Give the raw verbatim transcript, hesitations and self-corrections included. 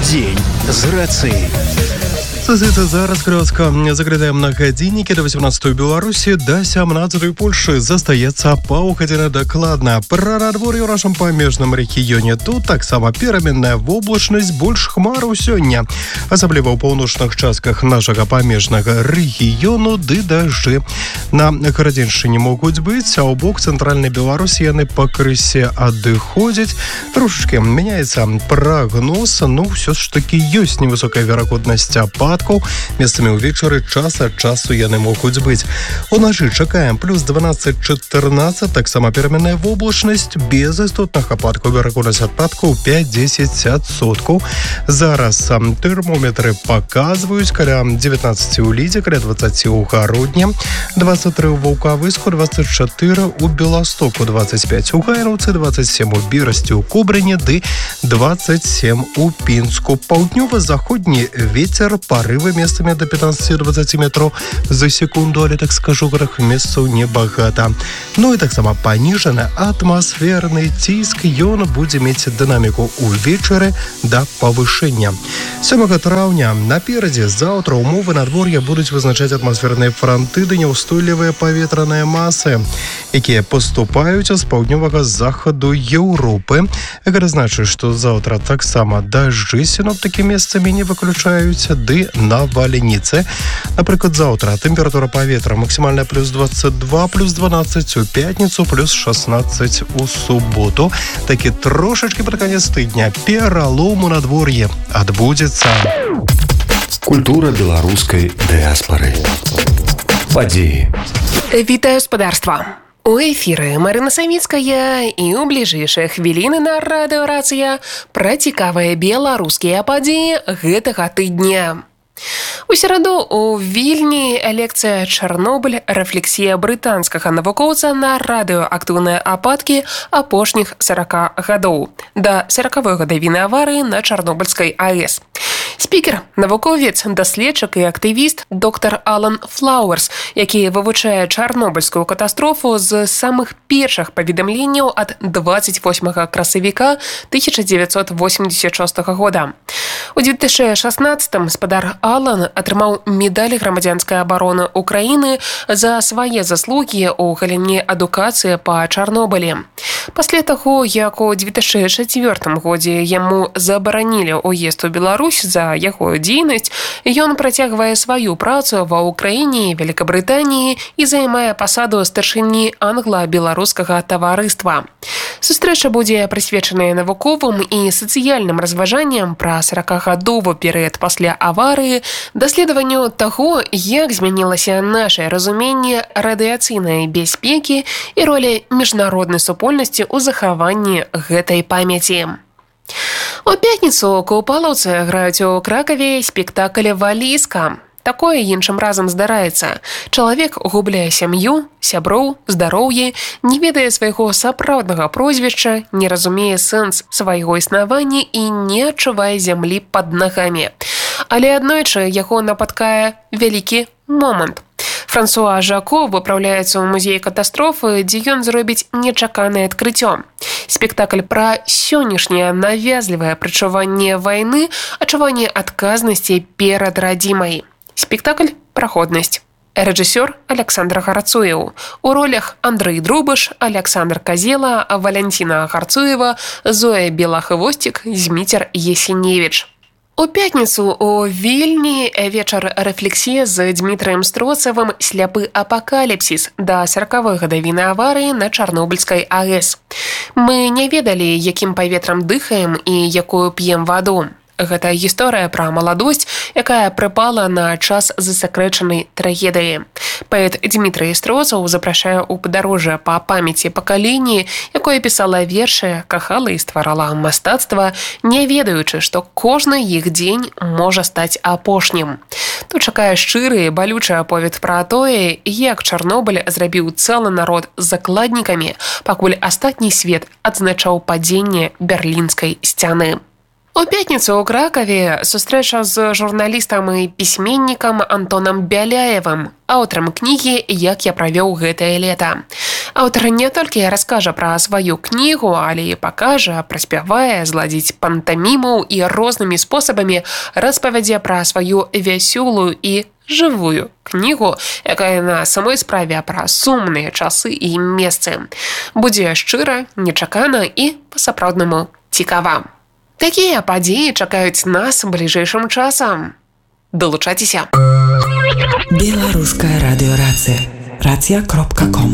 Дзень з рацыяй. Це зараз коротко. Заглядаем на гадзіннікі до восемнадцатой Беларусі, до семнадцатой Польши. Застаецца паўгадзіны дакладна. Пра надвор'е ў нашым памежным рэгіёне. Тут таксама пераменная воблачнасць, больш хмараў сёння. Асабліва ў паўночных частках нашага памежнага рэгіёну ды дажджы. На Гарадзеншчыне могуць быць, а ў бок цэнтральнай Беларусі яны пакрысе адыходзяць. Трошачкі мяняецца прагноз, ну ўсё ж такі ёсць невысокая верагоднасць ападкаў. Месцамі ўвечары час ад часу яны могуць быць. Уначы чакаем плюс дванаццаць чатырнаццаць, таксама пераменная воблачнасць, без істотных ападкаў, верагоднасць ападкаў пяць-дзесяць адсоткаў. Зараз тэрмометры паказваюць каля дзевятнаццаць у Лідзе, каля дваццаць у Гародні, дваццаць тры ў Ваўкавыску, дваццаць чатыры ў Беластоку, дваццаць пяць у Гайраўцы, дваццаць сем у Берасці, у Кобрыні ды дваццаць сем у Пінску. Паўднёва-заходні вецер парывы месцамі до пятнадцати-двадцати метров за секунду, але, так скажу, горах месцаў небагата. Ну і таксама паніжаны атмасферны ціск, ён будзе мець дынаміку ўвечары да павышэння. сёмага траўня наперадзе заўтра умовы надвор'я будуць вызначаць атмасферныя франты ды няўстойлівыя паветраныя масы, якія паступаюць з паўднёвага захаду Еўропы. Гэта значыць, што заўтра таксама дажджы сіноптыкі месцамі не выключаюць, ды навальніцы. Напрыклад, заўтра тэмпература паветра максімальная плюс дваццаць два, плюс дванаццаць у пятніцу, плюс шаснаццаць у суботу. Такі трошачкі пад канец тыдня пералом у надвор'і адбудзецца. Культура беларускай дыяспары. Падзеі. Вітаю спадарства. У эфіры Марына Савіцкая і ў бліжэйшыя хвіліны на радыёрацыя пра цікавыя беларускія падзеі гэтага тыдня. У сераду у Вільні лекцыя «Чарнобыль. Рэфлексія брытанскага навукоўца на радыёактыўныя ападкі апошніх сорока гадоў да сорокавой гадавіны аварыі на Чарнобыльскай АЭС». Спікер, навуковец, даследчык і актывіст доктар Алан Флауэрс, які вывучае чарнобыльскую катастрофу з самых першых паведамленняў ад дваццаць восьмага красавіка тысяча дзевяцьсот восемьдесят шостага года. У две тысячи шаснаццатым спадар Алан атрымаў медаль грамадзянскай абароны Украіны за свае заслугі ў галіне адукацыі па Чарнобылі. Пасля таго, як у две тысячи чацвёртым годзе яму забаранілі ўезд у Беларусь за яго дзейнасць, ён працягвае сваю працу ва Ўкраіне, Великабрытаніі і займае пасаду старшыні англа-беларускага таварыства. Сустрэча будзе прысвечаная навуковым і сацыяльным разважанням пра сорокагадовы перыяд пасля аварыі, даследаванню таго, як змянілася нашае разуменне радыяцыйнай бяспекі і ролі міжнароднай супольнасці ў захаванні гэтай памяці. У пятніцу купалаўцы граюць у Кракаве спектакль «Валізка». Такое іншым разам здараецца. Чалавек губляе сям'ю, сяброў, здароўе, не ведае свайго сапраўднага прозвішча, не разумее сэнс свайго існавання і не адчувае зямлі пад нагамі. Але аднойчы яго напаткае вялікі момант. Франсуа Жако выпраўляецца ў музей катастрофы, дзе ён зробіць нечаканае адкрыццё. Спектакль пра сённяшняе навязлівае прачуванне вайны, адчуванне адказнасці перад радзімай. Спектакль «Праходнасць». Рэжысёр Александр Гарцуеў. У ролях Андрэй Друбыш, Александр Казела, Валянціна Гарцуева, Зоя Белахвостик, Зміцер Есеневіч. У пятніцу у Вільні вечар рэфлексія з Дмітрыем Строцавым «Сляпы апакаліпсіс» да сорокавой гадавіны аварыі на Чарнобыльскай АЭС. Мы не ведалі, якім паветрам дыхаем і якую п'ем ваду. Гэта гісторыя пра маладосць, якая прыпала на час засакрэчанай трагедыі. Паэт Дмітрый Строцаў запрашае ў падарожжа па памяці пакаленні, якое пісала вершы, кахала і стварала мастацтва, не ведаючы, што кожны іх дзень можа стаць апошнім. Тут чакае шчыры, балючы аповед пра тое, як Чарнобыль зрабіў цэлы народ закладнікамі, пакуль астатні свет адзначаў падзенне Берлінскай сцяны. У пятніцу ў Кракаве сустрэча з журналістам і пісьменнікам Антонам Бяляевым, аўтарам кнігі «Як я правёў гэтае лета». Аўтар не толькі раскажа пра сваю кнігу, але і пакажа, праспявае, зладзіць пантаміму і рознымі спосабамі распавядзе пра сваю вясёлую і жывую кнігу, якая на самой справе пра сумныя часы і месцы. Будзе шчыра, нечакана і па-сапраўднаму цікава. Такія падзеі чакаюць нас бліжэйшым часам. Далучайцеся. Беларуская радыёрацыя. рацыя кропка ком